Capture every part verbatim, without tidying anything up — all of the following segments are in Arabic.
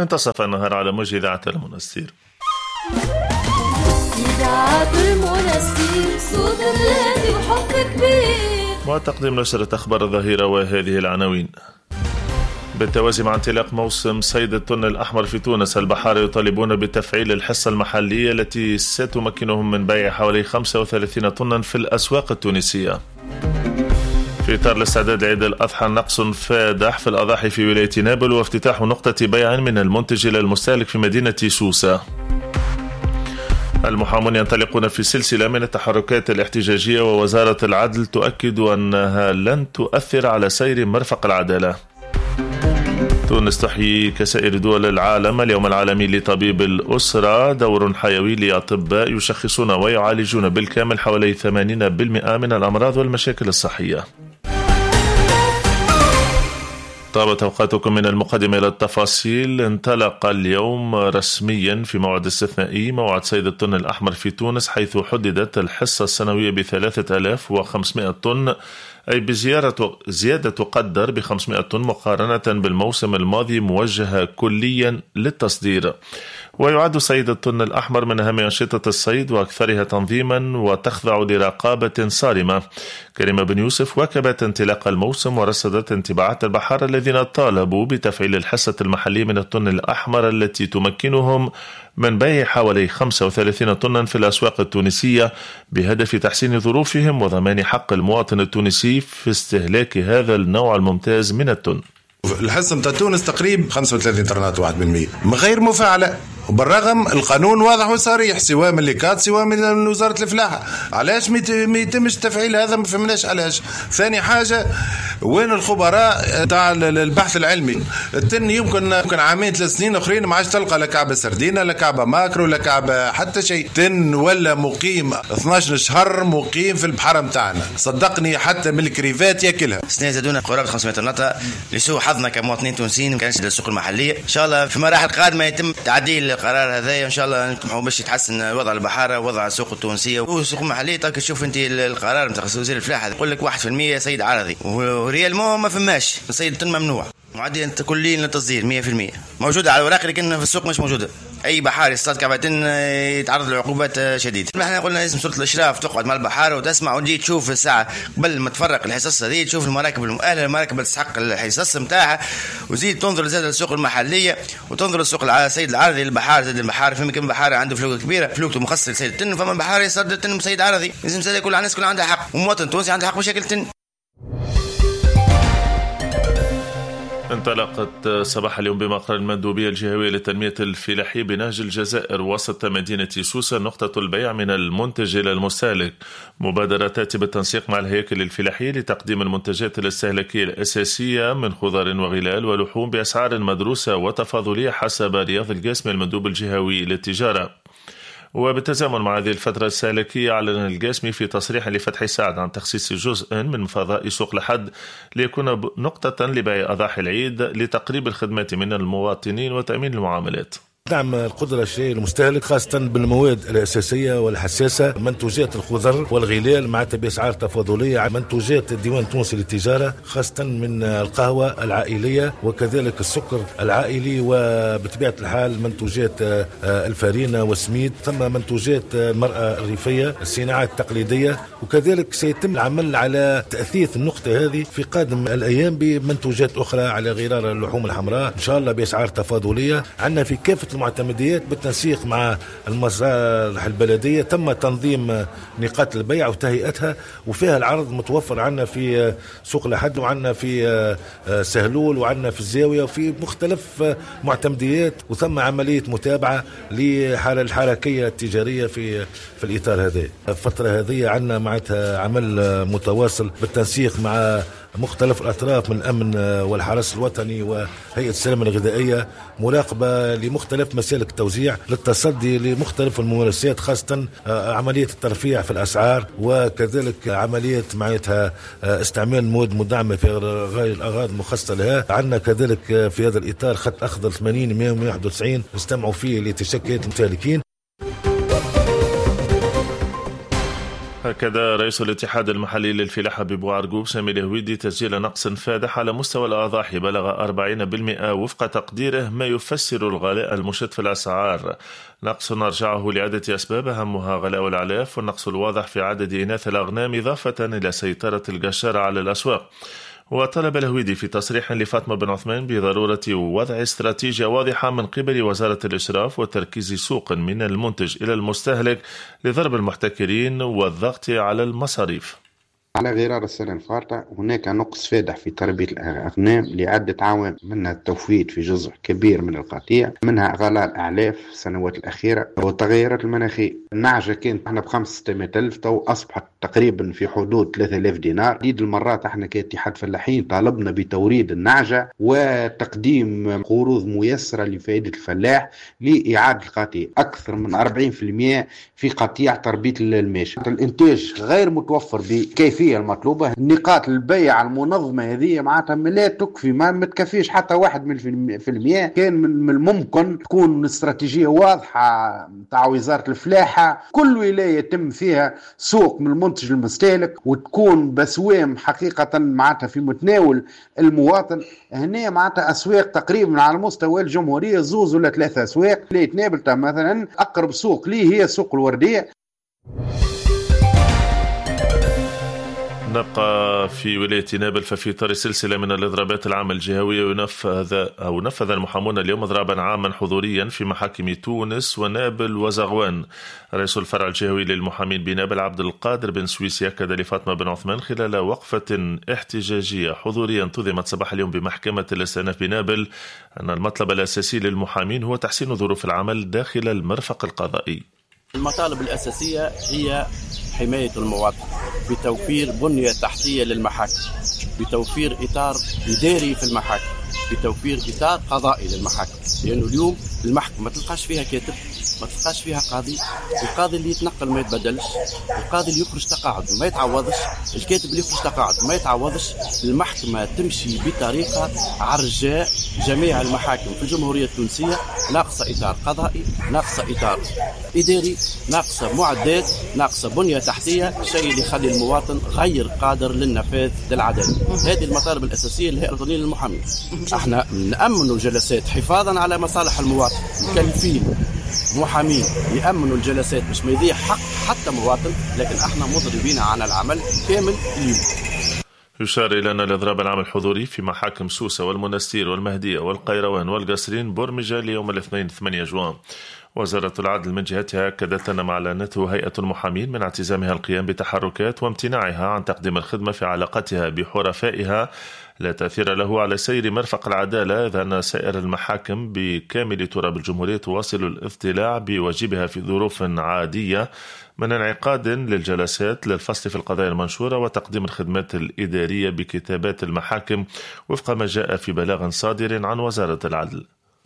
منتصف النهار على موجة إذاعة المنستير. إذاعة المنستير صوت الراديو وحب كبير. وتقديم نشرة أخبار الظهيرة وهذه العناوين. بالتوازي مع انطلاق موسم صيد التن الأحمر في تونس، البحارة يطالبون بتفعيل الحصة المحلية التي ستمكنهم من بيع حوالي خمسة وثلاثين طنا في الأسواق التونسية. في إطار الاستعداد لعيد الأضحى، نقص فادح في الأضاحي في ولاية نابل وافتتاح نقطة بيع من المنتج إلى المستهلك في مدينة سوسة. المحامون ينطلقون في سلسلة من التحركات الاحتجاجية، ووزارة العدل تؤكد أنها لن تؤثر على سير مرفق العدالة. تونس تحيي كسائر دول العالم اليوم العالمي لطبيب الأسرة، دور حيوي لأطباء يشخصون ويعالجون بالكامل حوالي ثمانين بالمئة من الأمراض والمشاكل الصحية. طابت أوقاتكم من المقدمة إلى التفاصيل. انطلق اليوم رسميا في موعد استثنائي موعد صيد التن الأحمر في تونس، حيث حددت الحصة السنوية بثلاثة آلاف وخمسمائة طن، أي بزيادة زيادة تقدر ب خمسمائة طن مقارنة بالموسم الماضي، موجهة كليا للتصدير. ويعد صيد التن الأحمر من أهم أنشطة الصيد وأكثرها تنظيما، وتخضع لرقابة صارمة. كريمة بن يوسف واكبت انطلاق الموسم ورصدت انطباعات البحارة الذين طالبوا بتفعيل الحصة المحلية من التن الأحمر التي تمكنهم من بيع حوالي خمسة وثلاثين طنا في الأسواق التونسية، بهدف تحسين ظروفهم وضمان حق المواطن التونسي في استهلاك هذا النوع الممتاز من التن. الحصة متاع تونس تقريبا خمسة وثلاثين طرنات واحد بالمئة غير مفاعلة، وبالرغم القانون واضح وصريح، سواء من الليكات سواء من وزارة الفلاحة. علاش ما يتمش تفعيل هذا؟ ما فهمناش علاش. ثاني حاجة، وين الخبراء تاع البحث العلمي؟ التن يمكن يمكن عامين ثلاث سنين اخرين ما عادش تلقى لا كعبة سردينة لا كعبة ماكرو لا كعبة حتى شيء. تن ولا مقيم اثناش شهر مقيم في البحر متاعنا، صدقني حتى من الكريفات ياكلها. سنة زادونا قرابة خمسمائة طن لسوء حظنا كمواطنين تونسيين ما كانش للسوق المحلية. ان شاء الله في مراحل قادمة يتم تعديل القرار هذا، ان شاء الله نطمحوا باش يتحسن وضع البحاره ووضع السوق التونسيه والسوق المحليه. تاك تشوف انت القرار نتاع وزير الفلاحه يقول لك واحد بالمئة صيد عرضي، وريال مو ما فماش صيد التن ممنوع. معدل كلي للتصدير مئة بالمئة موجوده على الورق، لكن في السوق مش موجوده. اي بحار يصطاد كعبتين يتعرض لعقوبات شديده. احنا قلنا لازم سلطه الاشراف تقعد مع البحاره وتسمع وتجي تشوف الساعه قبل ما تفرق الحصص هذه، تشوف المراكب المؤهله، المراكب اللي تستحق الحصص نتاعها، وزيد تنظر زاد للسوق المحليه وتنظر للسوق الصيد العرضي للبحار. زاد البحار فما كان بحار عنده فلوق كبيره، فلوقته مخصص لصيد التن، فما بحار يصطاد التن بصيد عرضي. لازم سيد كل الناس كل عندها حق، ومواطن تونسي عنده حق بشكل التن. انطلقت صباح اليوم بمقر المندوبية الجهوية للتنمية الفلاحية بنهج الجزائر وسط مدينة سوسة نقطة البيع من المنتج إلى المستهلك. مبادرة تأتي بالتنسيق مع الهياكل الفلاحية لتقديم المنتجات الاستهلاكية الأساسية من خضار وغلال ولحوم بأسعار مدروسة وتفاضلية حسب رياض القاسمي المندوب الجهوي للتجارة. وبالتزامن مع هذه الفترة الاستهلاكية، أعلن القاسمي في تصريح لفتحي سعد عن تخصيص جزء من فضاء سوق لحد ليكون نقطة لبيع أضاحي العيد لتقريب الخدمات من المواطنين وتأمين المعاملات. دعم القدرة الشرائية للمستهلك خاصة بالمواد الأساسية والحساسة، منتوجات الخضر والغلال معناتها بأسعار تفاضلية، منتوجات الديوان التونسي للتجارة خاصة من القهوة العائلية وكذلك السكر العائلي، وبطبيعة الحال منتوجات الفارينة والسميد، ثم منتوجات المرأة الريفية، الصناعات التقليدية، وكذلك سيتم العمل على تأثيث النقطة هذه في قادم الأيام بمنتوجات أخرى على غرار اللحوم الحمراء إن شاء الله بأسعار تفاضلية. عندنا في كافة المعتمديات بالتنسيق مع المصالح البلدية تم تنظيم نقاط البيع وتهيئتها، وفيها العرض متوفر عنا في سوق لحد وعنا في سهلول وعنا في الزاوية وفي مختلف معتمديات، وثم عملية متابعة لحالة الحركية التجارية في في الإطار هذا. الفترة هذه عنا معناتها عمل متواصل بالتنسيق مع مختلف الأطراف من الأمن والحرس الوطني وهيئة السلامة الغذائية، مراقبة لمختلف مسالك التوزيع للتصدي لمختلف الممارسات، خاصة عملية الترفيع في الأسعار، وكذلك عملية معناتها استعمال مواد مدعمة في غير الأغراض المخصصة لها. عندنا كذلك في هذا الإطار خط أخضر ثمانين مئة وواحد وتسعين نستمعوا فيه لتشكيات المستهلكين. هكذا رئيس الاتحاد المحلي للفلاحة ببوعرقوب سامي الهويدي تسجيل نقص فادح على مستوى الأضاحي بلغ أربعين بالمئة وفق تقديره، ما يفسر الغلاء المشد في الأسعار. نقص نرجعه لعدة أسباب أهمها غلاء العلاف والنقص الواضح في عدد إناث الأغنام إضافة إلى سيطرة القشارة على الأسواق. وطلب الهويدي في تصريح لفاطمة بن عثمان بضرورة وضع استراتيجية واضحة من قبل وزارة الإشراف وتركيز سوق من المنتج إلى المستهلك لضرب المحتكرين والضغط على المصاريف. على غرار السنة الفارطة هناك نقص فادح في تربية الأغنام لعدة عوامل، منها التفويت في جزء كبير من القطيع، منها غلاء الأعلاف السنوات الأخيرة والتغيرات المناخية. النعجة كانت احنا بخمسة ستمائة ألف، تو أصبحت تقريبا في حدود ثلاثة آلاف دينار. عديد المرات احنا كاتحاد فلاحين طالبنا بتوريد النعجة وتقديم قروض ميسرة لفائدة الفلاح لإعادة القطيع. أكثر من أربعين بالمئة في قطيع تربية الماشي. الإنتاج غير متوفر بكيفية المطلوبة. نقاط البيع المنظمة هذه معناتها لا تكفي، ما متكفيش حتى واحد من في المئة. كان من الممكن تكون استراتيجية واضحة متاع وزارة الفلاحة، كل ولاية يتم فيها سوق من المنتج المستهلك وتكون بسوام حقيقة معناتها في متناول المواطن. هنا معناتها أسواق تقريبا على مستوى الجمهورية زوز ولا ثلاثة أسواق. لي تنابلتها مثلا أقرب سوق لي هي سوق الوردية. نبقى في ولاية نابل، ففي إطار سلسلة من الإضرابات العامة الجهوية ينفذ أو نفذ المحامون اليوم إضرابا عاما حضوريا في محاكم تونس ونابل وزغوان. رئيس الفرع الجهوي للمحامين بنابل عبد القادر بن سويسي أكد لفاطمة بن عثمان خلال وقفة احتجاجية حضورية انتظمت صباح اليوم بمحكمة الاستئناف بنابل أن المطلب الأساسي للمحامين هو تحسين ظروف العمل داخل المرفق القضائي. المطالب الأساسية هي حماية المواطن بتوفير بنية تحتية للمحاكم، بتوفير إطار إداري في المحاكم، بتوفير إطار قضائي للمحاكم. لأنه اليوم المحكمة ما تلقاش فيها كاتب، ما تلقاش فيها قاضي. القاضي اللي يتنقل ما يتبدلش، القاضي اللي يخرج تقاعد ما يتعوضش، الكاتب اللي يخرج تقاعد ما يتعوضش. المحكمة تمشي بطريقة عرجاء. جميع المحاكم في الجمهورية التونسية ناقصة إطار قضائي، ناقصة إطار إداري، ناقصة معدات، ناقصة بنية تحتية، الشيء اللي يخلي المواطن غير قادر للنفاذ للعدالة. هذه المطالب الأساسية اللي هي الوطنية للمحامين. احنا نأمنوا الجلسات حفاظا على مصالح المواطن، مكلفين محامين يأمنوا الجلسات مش ما يضيع حق حتى مواطن، لكن احنا مضربين عن العمل كامل اليوم. يشار إلى أن الإضراب العام الحضوري في محاكم سوسة والمنستير والمهدية والقيروان والقصرين برمج ليوم الاثنين ثمانية جوان. وزارة العدل من جهتها أكدت أن ما أعلنته هيئة المحامين من اعتزامها القيام بتحركات وامتناعها عن تقديم الخدمة في علاقتها بحرفائها لا تأثير له على سير مرفق العدالة، إذ أن سائر المحاكم بكامل تراب الجمهورية تواصل الاضطلاع بواجبها في ظروف عادية من انعقاد للجلسات للفصل في القضايا المنشورة وتقديم الخدمات الإدارية بكتابات المحاكم وفق ما جاء في بلاغ صادر عن وزارة العدل.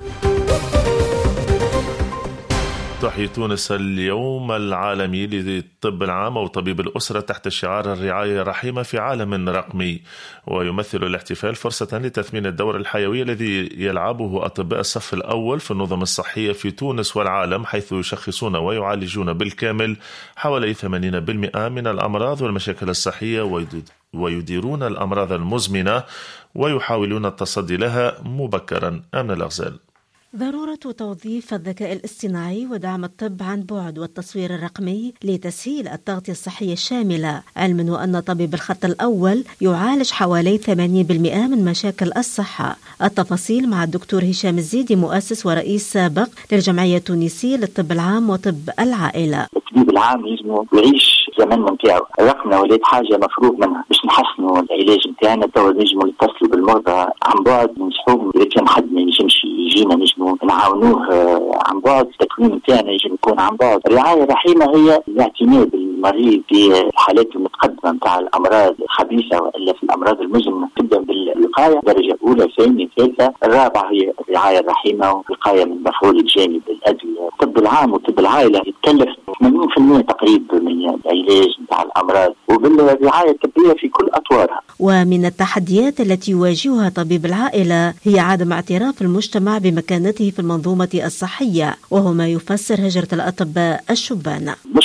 تحيي تونس اليوم العالمي للطب العام أو طبيب الأسرة تحت شعار الرعاية الرحيمة في عالم رقمي، ويمثل الاحتفال فرصة لتثمين الدور الحيوي الذي يلعبه أطباء الصف الأول في النظم الصحية في تونس والعالم، حيث يشخصون ويعالجون بالكامل حوالي ثمانين بالمئة من الأمراض والمشاكل الصحية ويديرون الأمراض المزمنة ويحاولون التصدي لها مبكرا. أمن الأغزال. ضرورة توظيف الذكاء الاصطناعي ودعم الطب عن بعد والتصوير الرقمي لتسهيل التغطية الصحية الشاملة، علما وأن طبيب الخط الأول يعالج حوالي ثمانين بالمئة من مشاكل الصحة. التفاصيل مع الدكتور هشام الزيدي، مؤسس ورئيس سابق للجمعية التونسية للطب العام وطب العائلة. الطبيب العام يجب يعيش زمن ممتع. الرقمنة ولات حاجة مفروض منها باش نحسنوا العلاج نتاعنا. تو نجموا نتصلوا بالمرضى عن بعد، ننصحوهم إذا كان حد ما ينجمش يجينا نجموا نعاونوه عن بعد. التكوين نتاعنا يجب يكون عن بعد. الرعاية الرحيمة هي الاعتماد بالمريض في الحالات المتقدمة نتاع الأمراض الخبيثة وإلا في الأمراض المزمنة. تبدأ بالوقاية درجة أولى ثانية ثالثة. الرابعة هي الرعاية الرحيمة والوقاية من مفعول الجانب الأدوية. الطب العام وطب العائلة يتكلف ثمانين بالمئة تقريبا من العلاج نتاع الأمراض وبالرعاية الطبية في كل أطوارها. ومن التحديات التي يواجهها طبيب العائلة هي عدم اعتراف المجتمع بمكانته في المنظومة الصحية، وهو ما يفسر هجرة الأطباء الشبان. مشكلة في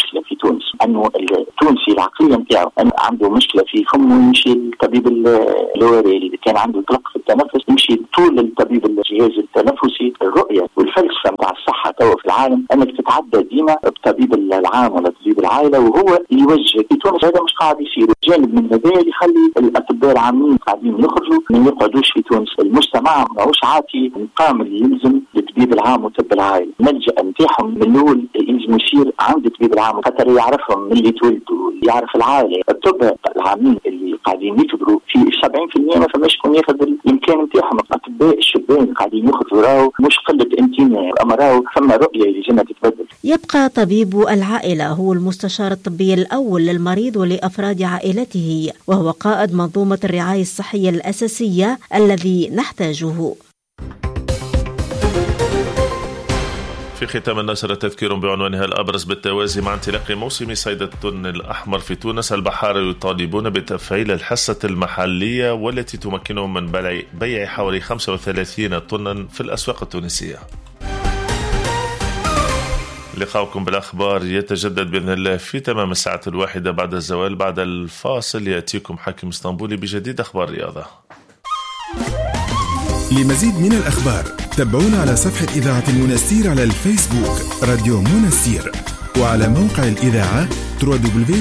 تونس، انه التونسي العقليه نتاعو عنده مشكله في فمه يمشي للطبيب اللوري، اللي كان عنده قلق في التنفس يمشي طول للطبيب الجهاز التنفسي. الرؤيه والفلسفه نتاع الصحه توا في العالم انك تتعدى ديما بطبيب العام ولا طبيب العائله وهو يوجه. في تونس هذا مش قاعد يصير، جانب من هذا اللي يخلي الاطباء العامين قاعدين يخرجوا ما يقعدوش في تونس. المجتمع ماهوش عاطي المقام اللي يلزم للطبيب العام وطب العائله. الملجا نتاعهم من الاول يلزم يصير عند الطبيب العام خاطر يعرفهم من اللي تولدوا، يعرف العائله. الطب العامين اللي قاعدين يكبروا في سبعين بالمئة ما فماش كون ياخذ الامكان نتاعهم. الاطباء الشبان قاعدين يخرجوا راهو مش قله انتماء، اما راهو ثم رؤيه اللي لازمها تتبدل. يبقى طبيب العائله هو المستشار الطبي الاول للمريض ولافراد عائلته، وهو قائد منظومه الرعايه الصحيه الاساسيه الذي نحتاجه. في ختام النشرة تذكير بعنوانها الأبرز بالتوازي مع انطلاق موسم صيد التن الأحمر في تونس. البحارة يطالبون بتفعيل الحصة المحلية والتي تمكنهم من بيع حوالي خمسة وثلاثين طنا في الأسواق التونسية. لقاؤكم بالأخبار يتجدد بإذن الله في تمام الساعة الواحدة بعد الزوال. بعد الفاصل يأتيكم حكيم اسطنبولي بجديد أخبار رياضة. لمزيد من الأخبار تابعونا على صفحة إذاعة المنستير على الفيسبوك راديو منستير، وعلى موقع الإذاعة دبليو دبليو دبليو